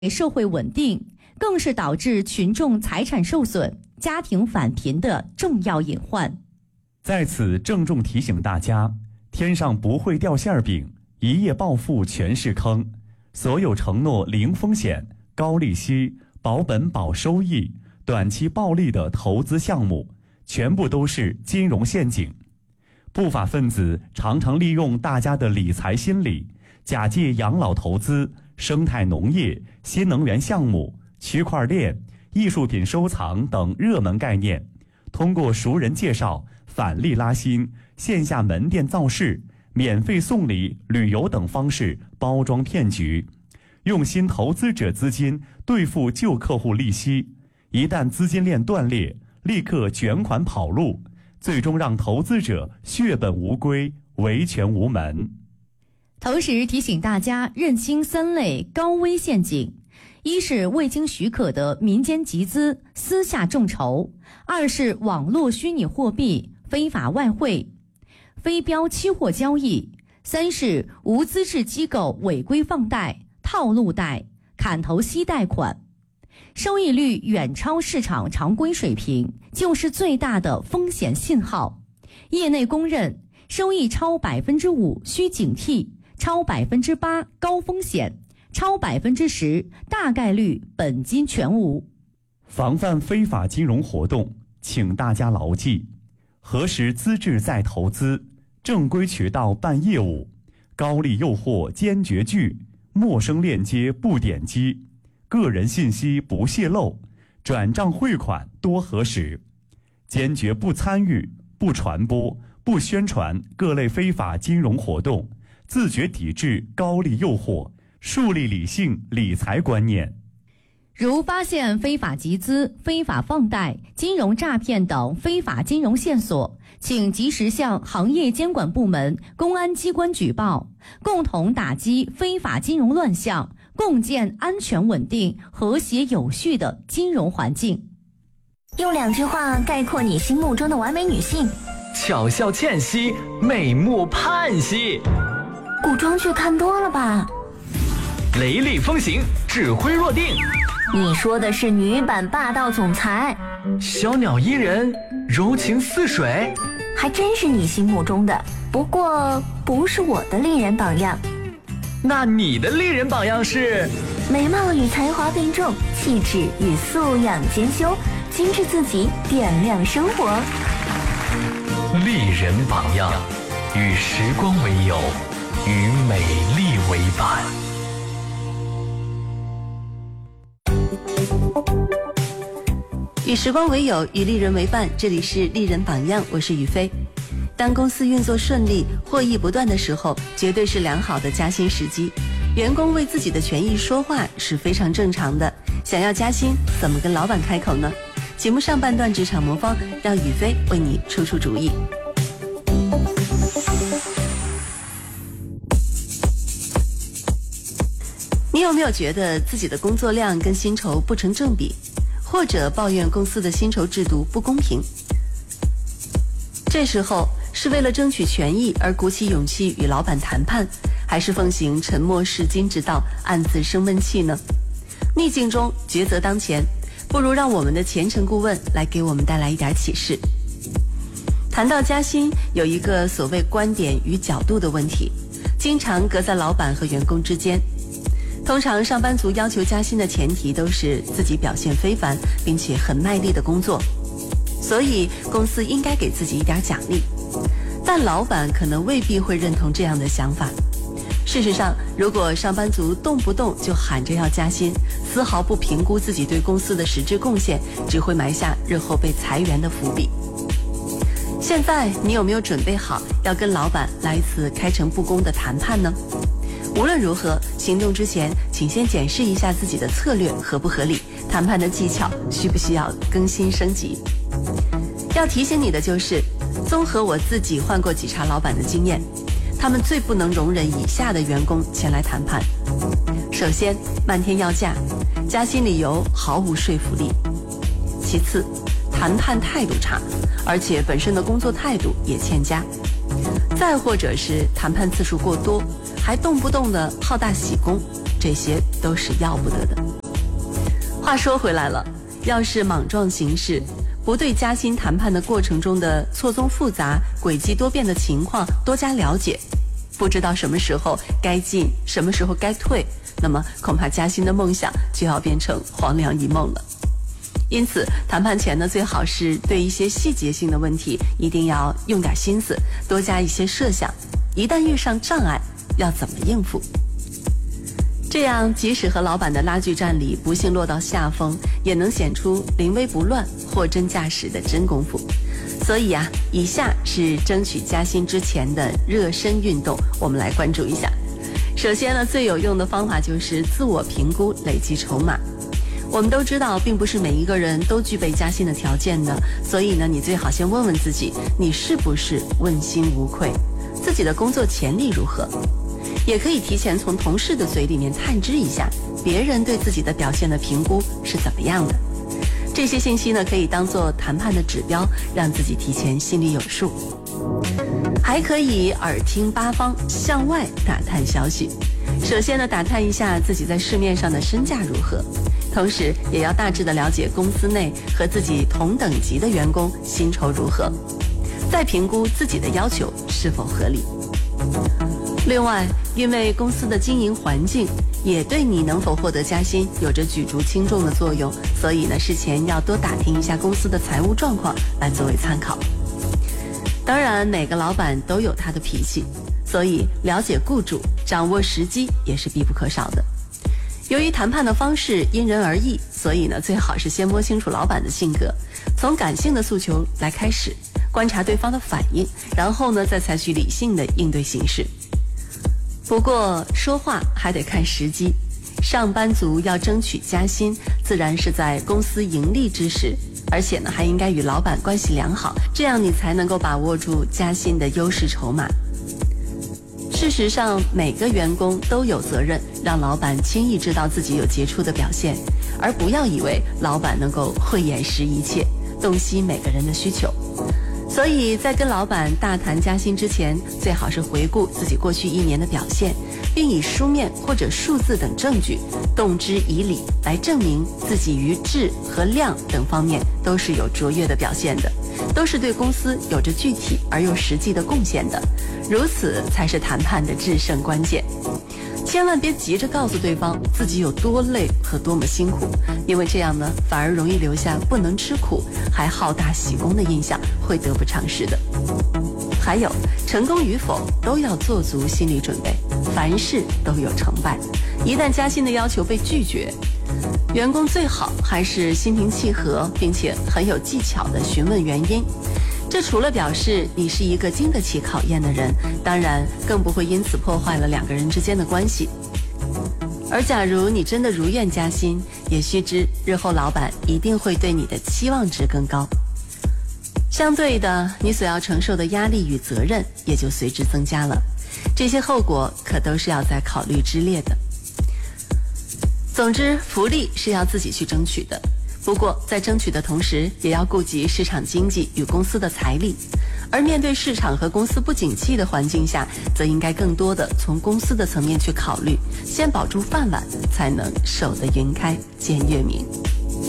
社会稳定，更是导致群众财产受损、家庭返贫的重要隐患。 在此郑重提醒大家，天上不会掉馅饼，一夜暴富全是坑。所有承诺零风险、高利息、保本保收益、短期暴利的投资项目，全部都是金融陷阱。不法分子常常利用大家的理财心理，假借养老投资、生态农业、新能源项目、区块链、艺术品收藏等热门概念，通过熟人介绍、返利拉新、线下门店造势、免费送礼、旅游等方式包装骗局，用新投资者资金兑付旧客户利息，一旦资金链断裂，立刻卷款跑路，最终让投资者血本无归，维权无门。 同时提醒大家认清3类高危陷阱：一是未经许可的民间集资、私下众筹；二是网络虚拟货币、非法外汇、非标期货交易；三是无资质机构违规放贷、套路贷、砍头息贷款。收益率远超市场常规水平，就是最大的风险信号。业内公认，收益超 5% 需警惕，超 8% 高风险，超 10% 大概率本金全无。 防范非法金融活动，请大家牢记：核实资质再投资，正规渠道办业务，高利诱惑坚决拒，陌生链接不点击，个人信息不泄露，转账汇款多核实，坚决不参与、不传播、不宣传各类非法金融活动，自觉抵制高利诱惑，树立理性理财观念。 如发现非法集资、非法放贷、金融诈骗等非法金融线索，请及时向行业监管部门、公安机关举报，共同打击非法金融乱象，共建安全稳定、和谐有序的金融环境。 用2句话概括你心目中的完美女性： 巧笑倩兮，美目盼兮。 古装剧看多了吧？ 雷厉风行，指挥若定。 你说的是女版霸道总裁。 小鸟依人，柔情似水。 还真是你心目中的，不过不是我的丽人榜样。 那你的丽人榜样是？ 美貌与才华并重，气质与素养兼修，精致自己，点亮生活。 丽人榜样，与时光为友，与美丽为伴。 与时光为友，与丽人为伴，这里是丽人榜样，我是雨飞。当公司运作顺利、获益不断的时候，绝对是良好的加薪时机。员工为自己的权益说话是非常正常的。想要加薪，怎么跟老板开口呢？节目上半段职场魔方，让雨飞为你出出主意。你有没有觉得自己的工作量跟薪酬不成正比？或者抱怨公司的薪酬制度不公平？这时候是为了争取权益而鼓起勇气与老板谈判，还是奉行沉默是金之道，暗自生闷气呢？逆境中抉择当前，不如让我们的前程顾问来给我们带来一点启示。谈到加薪，有一个所谓观点与角度的问题，经常隔在老板和员工之间。通常上班族要求加薪的前提都是自己表现非凡，并且很卖力的工作，所以公司应该给自己一点奖励。但老板可能未必会认同这样的想法。事实上，如果上班族动不动就喊着要加薪，丝毫不评估自己对公司的实质贡献，只会埋下日后被裁员的伏笔。现在你有没有准备好要跟老板来一次开诚布公的谈判呢？无论如何，行动之前请先检视一下自己的策略合不合理，谈判的技巧需不需要更新升级。要提醒你的就是，综合我自己换过几茬老板的经验，他们最不能容忍以下的员工前来谈判。首先，漫天要价，加薪理由毫无说服力。其次，谈判态度差，而且本身的工作态度也欠佳。再或者是谈判次数过多，还动不动的好大喜功，这些都是要不得的。 话说回来了，要是莽撞行事，不对加薪谈判的过程中的错综复杂、诡计多变的情况多加了解，不知道什么时候该进，什么时候该退，那么恐怕加薪的梦想就要变成黄粱一梦了。因此谈判前呢，最好是对一些细节性的问题一定要用点心思，多加一些设想，一旦遇上障碍要怎么应付，这样即使和老板的拉锯战里不幸落到下风，也能显出临危不乱、货真价实的真功夫。所以啊，以下是争取加薪之前的热身运动，我们来关注一下。首先呢，最有用的方法就是自我评估，累积筹码。我们都知道，并不是每一个人都具备加薪的条件的，所以呢，你最好先问问自己，你是不是问心无愧，自己的工作潜力如何。也可以提前从同事的嘴里面探知一下，别人对自己的表现的评估是怎么样的。这些信息呢，可以当做谈判的指标，让自己提前心里有数。还可以耳听八方，向外打探消息。首先呢，打探一下自己在市面上的身价如何，同时也要大致的了解公司内和自己同等级的员工薪酬如何，再评估自己的要求是否合理。另外，因为公司的经营环境也对你能否获得加薪有着举足轻重的作用，所以呢，事前要多打听一下公司的财务状况来作为参考。当然，每个老板都有他的脾气，所以了解雇主、掌握时机也是必不可少的。由于谈判的方式因人而异，所以呢，最好是先摸清楚老板的性格，从感性的诉求来开始，观察对方的反应，然后呢，再采取理性的应对形式。不过说话还得看时机，上班族要争取加薪，自然是在公司盈利之时，而且呢，还应该与老板关系良好，这样你才能够把握住加薪的优势筹码。事实上，每个员工都有责任让老板轻易知道自己有杰出的表现，而不要以为老板能够慧眼识一切，洞悉每个人的需求。所以在跟老板大谈加薪之前，最好是回顾自己过去1年的表现，并以书面或者数字等证据动之以理，来证明自己于质和量等方面都是有卓越的表现的，都是对公司有着具体而又实际的贡献的，如此才是谈判的制胜关键。千万别急着告诉对方自己有多累和多么辛苦，因为这样呢，反而容易留下不能吃苦还好大喜功的印象，会得不偿失的。还有，成功与否都要做足心理准备，凡事都有成败。一旦加薪的要求被拒绝，员工最好还是心平气和，并且很有技巧地询问原因。这除了表示你是一个经得起考验的人，当然更不会因此破坏了2个人之间的关系。而假如你真的如愿加薪，也须知日后老板一定会对你的期望值更高，相对的，你所要承受的压力与责任也就随之增加了，这些后果可都是要在考虑之列的。总之，福利是要自己去争取的，不过在争取的同时，也要顾及市场经济与公司的财力，而面对市场和公司不景气的环境下，则应该更多的从公司的层面去考虑，先保住饭碗，才能守得云开见月明。